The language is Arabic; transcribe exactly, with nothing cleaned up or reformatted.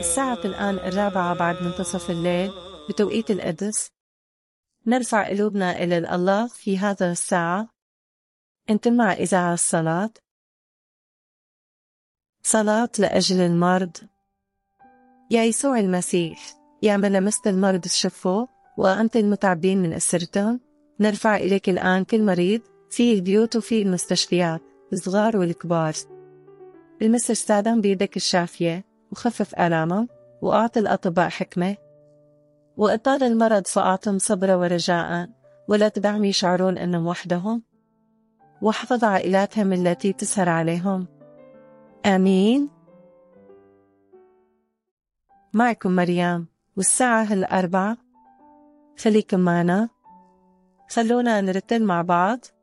الساعة الآن الرابعة بعد منتصف الليل بتوقيت القدس. نرفع قلوبنا إلى الله في هذا الساعة. أنت مع إذاعة الصلاة. صلاة لأجل المرض. يا يسوع المسيح، يا من لمست المرض الشفوا وأنت المتعبين من أسرتهم، نرفع إليك الآن كل مريض في البيوت وفي المستشفيات، الصغار والكبار. المس أجسادهم بيدك الشافية وخفف آلامهم، وأعطي الأطباء حكمة، وإطال المرض فأعطهم صبرا ورجاء، ولا تدعهم يشعرون أنهم وحدهم، واحفظ عائلاتهم التي تسهر عليهم. آمين. معكم مريم، والساعة الأربعة. خليكم معنا، خلونا نرتل مع بعض.